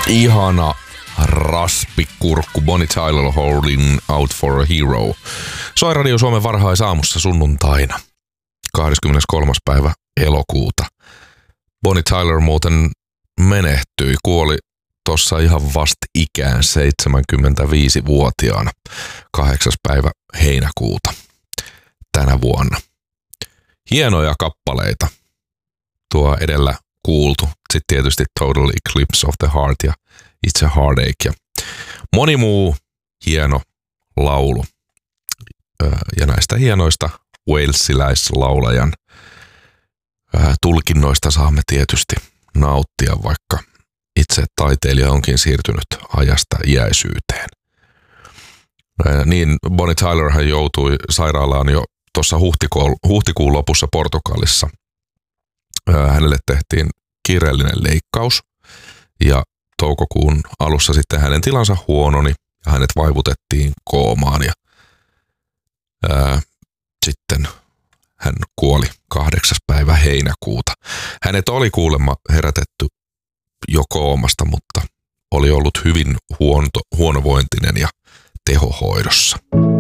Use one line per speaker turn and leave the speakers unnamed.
Ihana raspikurkku Bonnie Tyler Holding Out for a Hero. Soi Radio Suomen varhaisaamussa sunnuntaina 23. päivä elokuuta. Bonnie Tyler muuten menehtyi, kuoli tossa ihan vasta ikään 75-vuotiaana 8. päivä heinäkuuta tänä vuonna. Hienoja kappaleita tuo edellä kuultu. Sitten tietysti Total Eclipse of the Heart ja It's a Heartache ja moni muu hieno laulu. Ja näistä hienoista walesiläislaulajan tulkinnoista saamme tietysti nauttia, vaikka itse taiteilija onkin siirtynyt ajasta iäisyyteen. Niin Bonnie Tylerhan joutui sairaalaan jo tuossa huhtikuun lopussa Portugalissa. Hänelle tehtiin kiireellinen leikkaus ja toukokuun alussa sitten hänen tilansa huononi ja hänet vaivutettiin koomaan ja sitten hän kuoli 8. päivä heinäkuuta. Hänet oli kuulemma herätetty jo koomasta, mutta oli ollut hyvin huonovointinen ja tehohoidossa.